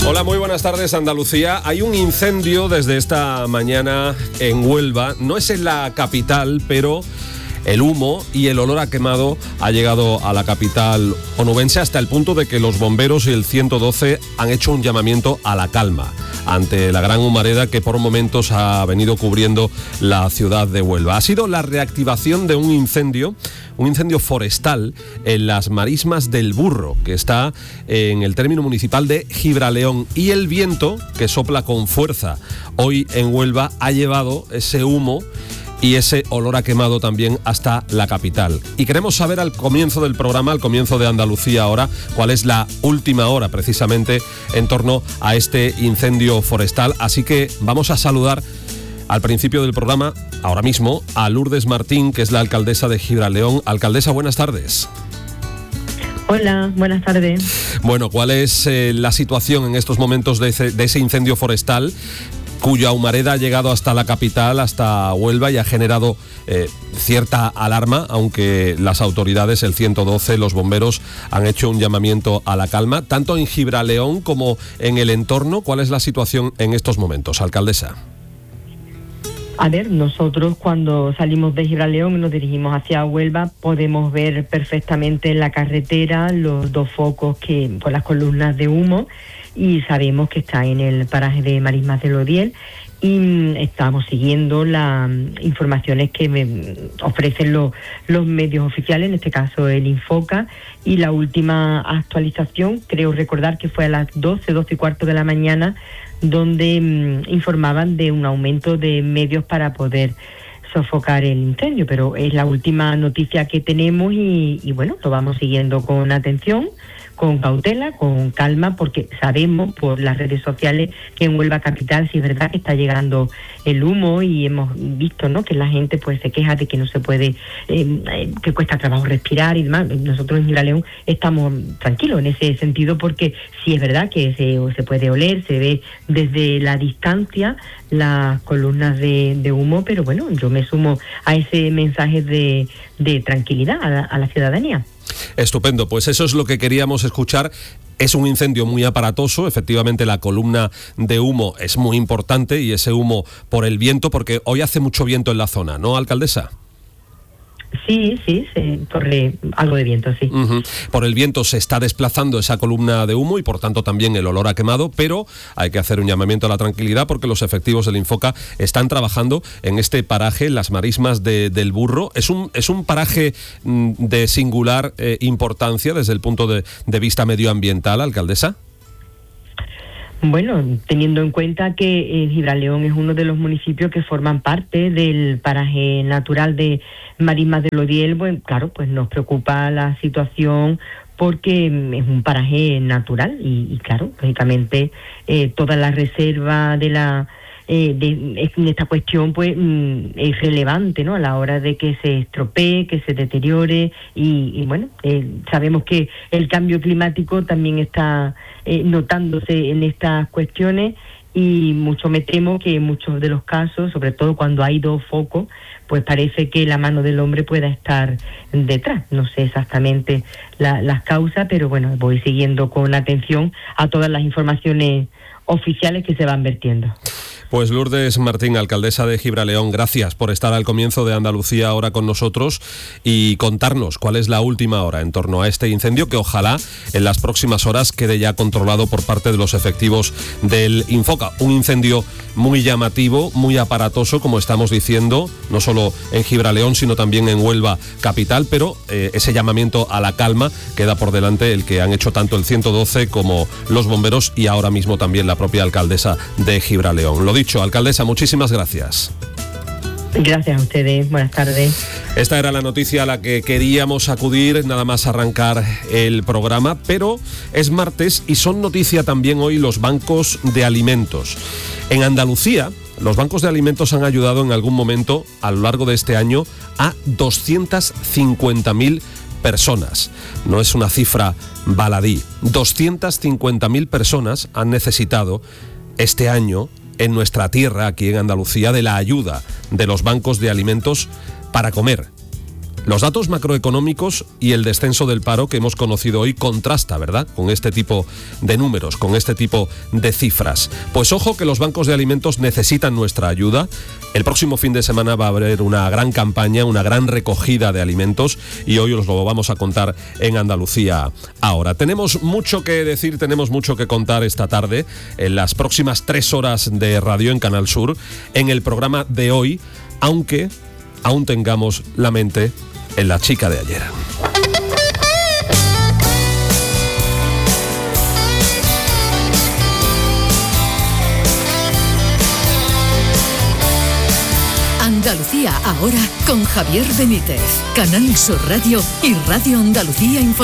Hola, muy buenas tardes, Andalucía. Hay un incendio desde esta mañana en Huelva. No es en la capital, pero el humo y el olor a quemado ha llegado a la capital onubense hasta el punto de que los bomberos y el 112 han hecho un llamamiento a la calma ante la gran humareda que por momentos ha venido cubriendo la ciudad de Huelva. Ha sido la reactivación de un incendio forestal en las marismas del Burro, que está en el término municipal de Gibraleón, y el viento que sopla con fuerza hoy en Huelva ha llevado ese humo y ese olor a quemado también hasta la capital. Y queremos saber al comienzo del programa, al comienzo de Andalucía ahora, cuál es la última hora precisamente en torno a este incendio forestal. Así que vamos a saludar al principio del programa, ahora mismo, a Lourdes Martín, que es la alcaldesa de Gibraleón. Alcaldesa, buenas tardes. Hola, buenas tardes. Bueno, ¿cuál es la situación en estos momentos de ese incendio forestal, cuya humareda ha llegado hasta la capital, hasta Huelva, y ha generado cierta alarma, aunque las autoridades, el 112, los bomberos, han hecho un llamamiento a la calma, tanto en Gibraleón como en el entorno? ¿Cuál es la situación en estos momentos, alcaldesa? A ver, nosotros cuando salimos de Gibraleón y nos dirigimos hacia Huelva, podemos ver perfectamente en la carretera los dos focos con las columnas de humo, y sabemos que está en el paraje de Marismas del Odiel, y estamos siguiendo las informaciones que ofrecen los medios oficiales, en este caso el Infoca, y la última actualización, creo recordar que fue a las 12 y cuarto de la mañana, donde informaban de un aumento de medios para poder sofocar el incendio, pero es la última noticia que tenemos y bueno, lo vamos siguiendo con atención, con cautela, con calma, porque sabemos por las redes sociales que en Huelva capital sí es verdad que está llegando el humo, y hemos visto, ¿no?, que la gente pues se queja de que no se puede, que cuesta trabajo respirar y demás. Nosotros en Gibraleón estamos tranquilos en ese sentido, porque sí es verdad que se puede oler, se ve desde la distancia las columnas de humo, pero bueno, yo me sumo a ese mensaje de tranquilidad a la ciudadanía. Estupendo, pues eso es lo que queríamos escuchar. Es un incendio muy aparatoso, efectivamente la columna de humo es muy importante, y ese humo por el viento, porque hoy hace mucho viento en la zona, ¿no, alcaldesa? Sí, se corre algo de viento, sí. Uh-huh. Por el viento se está desplazando esa columna de humo y por tanto también el olor a quemado, pero hay que hacer un llamamiento a la tranquilidad, porque los efectivos del Infoca están trabajando en este paraje, las marismas del Burro. Es un paraje de singular importancia desde el punto de vista medioambiental, alcaldesa. Bueno, teniendo en cuenta que Gibraleón es uno de los municipios que forman parte del paraje natural de Marismas del Odiel, bueno, claro, pues nos preocupa la situación, porque es un paraje natural y claro, lógicamente toda la reserva en esta cuestión pues es relevante, ¿no?, a la hora de que se estropee, que se deteriore, y bueno, sabemos que el cambio climático también está notándose en estas cuestiones, y mucho me temo que en muchos de los casos, sobre todo cuando hay dos focos, pues parece que la mano del hombre pueda estar detrás. No sé exactamente las causas, pero bueno, voy siguiendo con atención a todas las informaciones oficiales que se van vertiendo. Pues Lourdes Martín, alcaldesa de Gibraleón, gracias por estar al comienzo de Andalucía ahora con nosotros y contarnos cuál es la última hora en torno a este incendio, que ojalá en las próximas horas quede ya controlado por parte de los efectivos del Infoca. Un incendio muy llamativo, muy aparatoso, como estamos diciendo, no solo en Gibraleón, sino también en Huelva capital, pero ese llamamiento a la calma queda por delante, el que han hecho tanto el 112 como los bomberos y ahora mismo también la propia alcaldesa de Gibraleón. Lo dicho, alcaldesa, muchísimas gracias. Gracias a ustedes, buenas tardes. Esta era la noticia a la que queríamos acudir nada más arrancar el programa, pero es martes y son noticia también hoy los bancos de alimentos. En Andalucía, los bancos de alimentos han ayudado en algún momento a lo largo de este año a 250.000 personas. No es una cifra baladí. 250.000 personas han necesitado este año en nuestra tierra, aquí en Andalucía, de la ayuda de los bancos de alimentos para comer. Los datos macroeconómicos y el descenso del paro que hemos conocido hoy contrasta, ¿verdad?, con este tipo de números, con este tipo de cifras. Pues ojo que los bancos de alimentos necesitan nuestra ayuda. El próximo fin de semana va a haber una gran campaña, una gran recogida de alimentos y hoy os lo vamos a contar en Andalucía Ahora. Tenemos mucho que decir, tenemos mucho que contar esta tarde, en las próximas 3 horas de radio en Canal Sur, en el programa de hoy, aunque aún tengamos la mente en la chica de ayer. Andalucía Ahora con Javier Benítez, Canal Sur Radio y Radio Andalucía Información.